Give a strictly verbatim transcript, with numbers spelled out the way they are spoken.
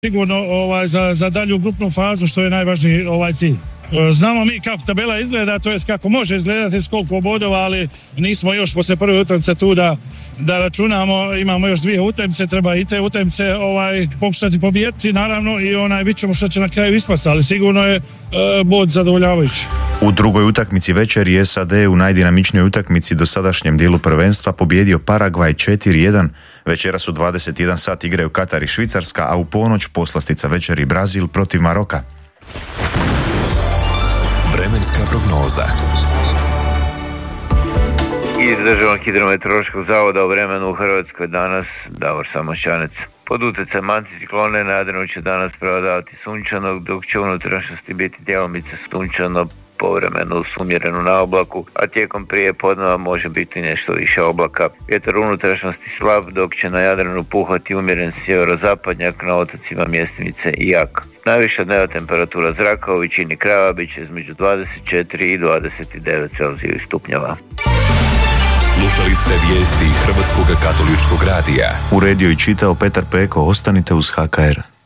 sigurno ovaj, za, za dalju grupnu fazu, što je najvažniji ovaj cilj. Znamo mi kako tabela izgleda, to jest kako može izgledati, s koliko bodova, ali nismo još poslije prve utakmice tu da, da računamo, imamo još dvije utakmice, treba i te utakmice ovaj, pokušati pobijediti, naravno, i onaj, vidit ćemo što će na kraju ispasti, ali sigurno je e, bod zadovoljavajući. U drugoj utakmici večeri S A D u najdinamičnijoj utakmici do sadašnjem dijelu prvenstva pobjedio Paragvaj četiri jedan. Večeras u dvadeset jedan sat igraju Katar i Švicarska, a u ponoć poslastica večeri Brazil protiv Maroka. Vremenska prognoza. Iz Državnog hidrometeorološkog zavoda o vremenu u Hrvatskoj danas Davor Samošćanec. Pod utjecajem anticiklone na Jadranu će danas prevladavati sunčano, dok će u unutrašnjosti biti djelomice sunčano, povremeno sumjereno na oblaku, a tijekom prije podneva može biti nešto više oblaka. Vjetar u unutrašnjosti slab, dok će na Jadranu puhati umjeren sjeverozapadnjak, na otocima mjestimice i jak. Najviša dnevna temperatura zraka u većini krajeva bit će između dvadeset četiri i dvadeset devet Celzijevih stupnjeva. Slušali ste vijesti Hrvatskog katoličkog radija. Uredio i čitao Petar Peko. Ostanite uz H K R.